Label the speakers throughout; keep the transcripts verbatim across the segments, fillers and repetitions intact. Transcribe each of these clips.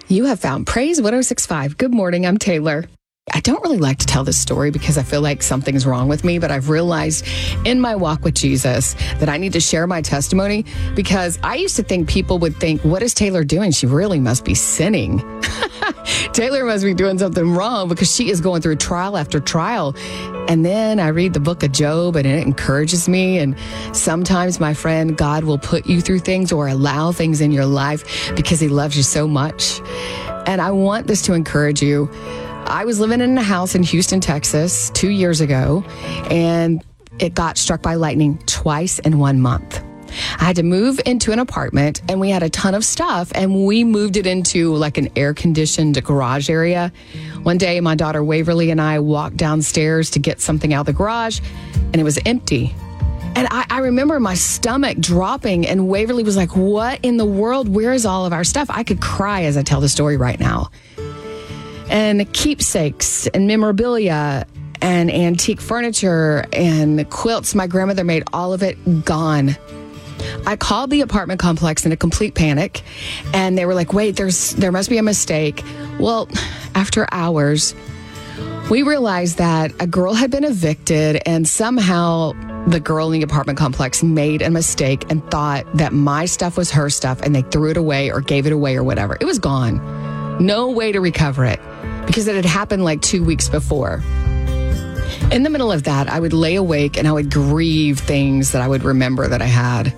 Speaker 1: You have found Praise one oh six point five. Good morning, I'm Taylor. I don't really like to tell this story because I feel like something's wrong with me, but I've realized in my walk with Jesus that I need to share my testimony because I used to think people would think, what is Taylor doing? She really must be sinning. Taylor must be doing something wrong because she is going through trial after trial. And then I read the book of Job and it encourages me. And sometimes, my friend, God will put you through things or allow things in your life because he loves you so much. And I want this to encourage you. I was living in a house in Houston, Texas, two years ago, and it got struck by lightning twice in one month. I had to move into an apartment, and we had a ton of stuff, and we moved it into like an air-conditioned garage area. One day, my daughter Waverly and I walked downstairs to get something out of the garage, and it was empty. And I, I remember my stomach dropping, and Waverly was like, what in the world? Where is all of our stuff? I could cry as I tell the story right now. And keepsakes and memorabilia and antique furniture and quilts my grandmother made, all of it gone. I called the apartment complex in a complete panic, and they were like, wait, there's there must be a mistake. Well, after hours, we realized that a girl had been evicted, and somehow the girl in the apartment complex made a mistake and thought that my stuff was her stuff, and they threw it away or gave it away or whatever. It was gone. No way to recover it because it had happened like two weeks before. In the middle of that, I would lay awake and I would grieve things that I would remember that I had.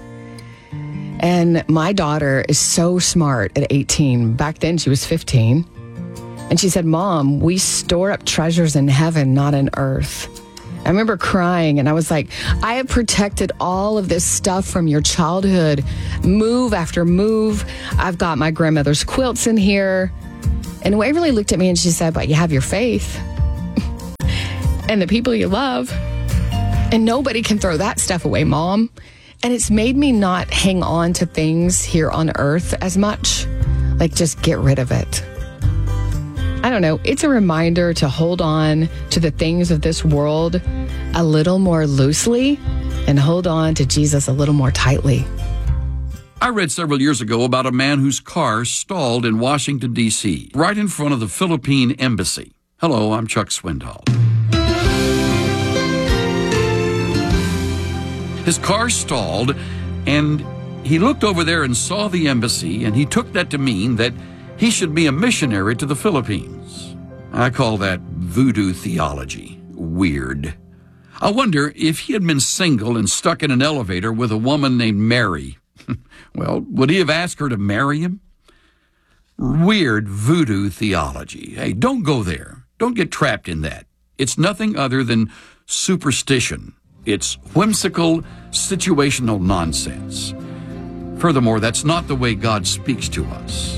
Speaker 1: And my daughter is so smart at eighteen. Back then, she was fifteen. And she said, Mom, we store up treasures in heaven, not in earth. I remember crying, and I was like, I have protected all of this stuff from your childhood, move after move. I've got my grandmother's quilts in here. And Waverly looked at me and she said, but you have your faith and the people you love. And nobody can throw that stuff away, Mom. And it's made me not hang on to things here on earth as much. Like, just get rid of it. I don't know. It's a reminder to hold on to the things of this world a little more loosely and hold on to Jesus a little more tightly.
Speaker 2: I read several years ago about a man whose car stalled in Washington, D C, right in front of the Philippine Embassy. Hello, I'm Chuck Swindoll. His car stalled, and he looked over there and saw the embassy, and he took that to mean that he should be a missionary to the Philippines. I call that voodoo theology. Weird. I wonder if he had been single and stuck in an elevator with a woman named Mary. Well, would he have asked her to marry him? Weird voodoo theology. Hey, don't go there. Don't get trapped in that. It's nothing other than superstition. It's whimsical, situational nonsense. Furthermore, that's not the way God speaks to us.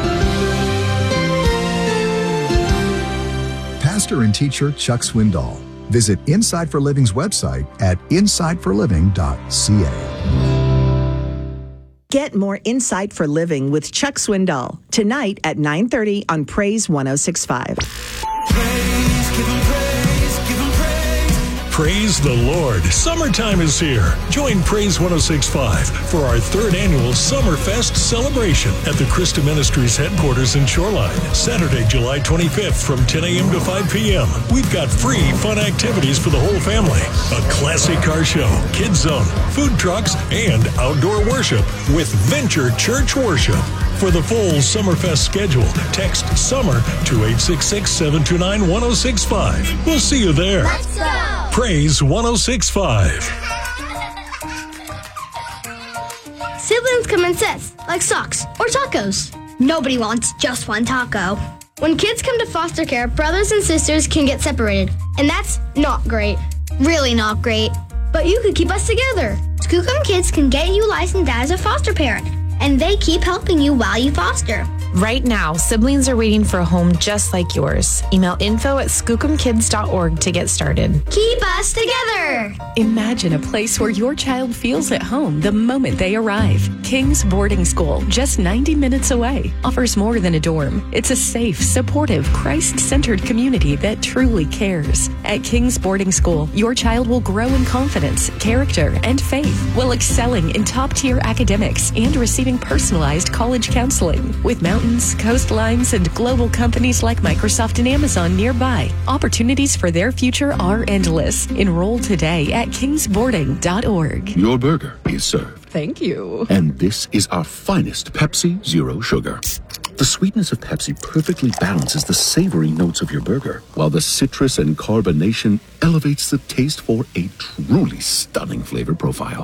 Speaker 3: Pastor and teacher Chuck Swindoll. Visit Insight for Living's website at insight for living dot c a.
Speaker 4: Get more Insight for Living with Chuck Swindoll tonight at nine thirty on Praise one oh six point five.
Speaker 5: Praise, give him praise, give him praise.
Speaker 6: Praise the Lord. Summertime is here. Join Praise one oh six point five for our third annual Summerfest celebration at the Christa Ministries headquarters in Shoreline. Saturday, July twenty-fifth from ten a.m. to five p.m. We've got free fun activities for the whole family. A classic car show, kids zone, food trucks, and outdoor worship with Venture Church Worship. For the full Summerfest schedule, text SUMMER to eight six six, seven two nine, one oh six five. We'll see you there.
Speaker 5: Let's go!
Speaker 6: Praise one oh six point five.
Speaker 7: Siblings come in sets, like socks or tacos. Nobody wants just one taco. When kids come to foster care, brothers and sisters can get separated, and that's not great. Really not great. But you could keep us together. Skookum Kids can get you licensed as a foster parent, and they keep helping you while you foster.
Speaker 8: Right now, siblings are waiting for a home just like yours. Email info at skookum kids dot org to get started.
Speaker 7: Keep us together!
Speaker 9: Imagine a place where your child feels at home the moment they arrive. King's Boarding School, just ninety minutes away, offers more than a dorm. It's a safe, supportive, Christ-centered community that truly cares. At King's Boarding School, your child will grow in confidence, character, and faith, while excelling in top-tier academics and receiving personalized college counseling. With Mount mountains, coastlines, and global companies like Microsoft and Amazon nearby. Opportunities for their future are endless. Enroll today at kings boarding dot org.
Speaker 10: Your burger is served.
Speaker 9: Thank you.
Speaker 10: And this is our finest Pepsi Zero Sugar. The sweetness of Pepsi perfectly balances the savory notes of your burger, while the citrus and carbonation elevates the taste for a truly stunning flavor profile.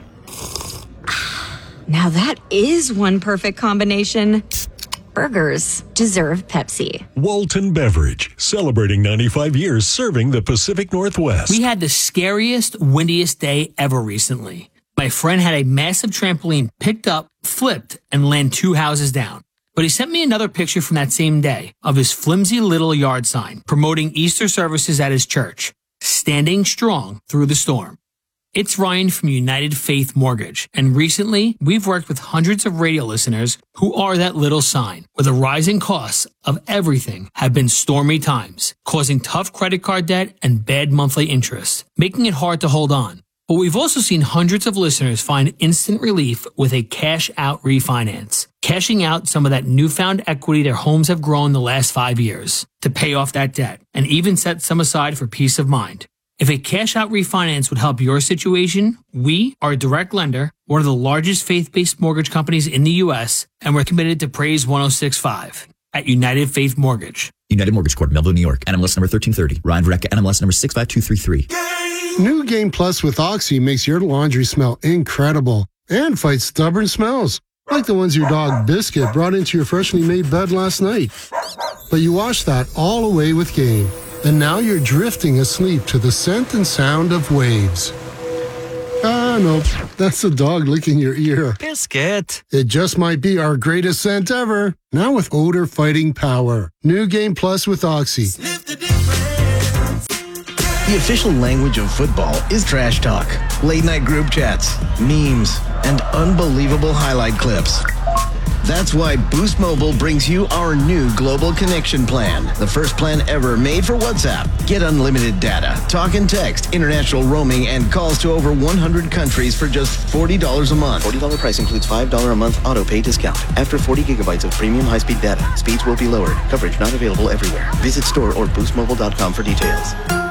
Speaker 11: Now that is one perfect combination. Burgers deserve Pepsi.
Speaker 6: Walton Beverage, celebrating ninety-five years serving the Pacific Northwest.
Speaker 12: We had the scariest, windiest day ever recently. My friend had a massive trampoline picked up, flipped, and land two houses down. But he sent me another picture from that same day of his flimsy little yard sign promoting Easter services at his church, standing strong through the storm. It's Ryan from United Faith Mortgage, and recently we've worked with hundreds of radio listeners who are that little sign, where the rising costs of everything have been stormy times, causing tough credit card debt and bad monthly interest, making it hard to hold on. But we've also seen hundreds of listeners find instant relief with a cash-out refinance, cashing out some of that newfound equity their homes have grown the last five years to pay off that debt, and even set some aside for peace of mind. If a cash-out refinance would help your situation, we are a direct lender, one of the largest faith-based mortgage companies in the U S, and we're committed to Praise one oh six point five at United Faith Mortgage.
Speaker 13: United Mortgage Corp, Melville, New York. N M L S number thirteen thirty. Ryan Verrecka, N M L S number six five two three three.
Speaker 14: New Game Plus with Oxy makes your laundry smell incredible and fights stubborn smells, like the ones your dog Biscuit brought into your freshly made bed last night. But you wash that all away with Game, and now you're drifting asleep to the scent and sound of waves. Ah, nope, that's the dog licking your ear.
Speaker 15: Biscuit.
Speaker 14: It just might be our greatest scent ever, now with odor fighting power. New Game Plus with Oxy.
Speaker 16: The official language of football is trash talk, late-night group chats, memes, and unbelievable highlight clips. That's why Boost Mobile brings you our new Global Connection Plan, the first plan ever made for WhatsApp. Get unlimited data, talk and text, international roaming, and calls to over one hundred countries for just forty dollars a month.
Speaker 17: forty dollars price includes five dollars a month auto pay discount. After forty gigabytes of premium high-speed data, speeds will be lowered. Coverage not available everywhere. Visit store or boost mobile dot com for details.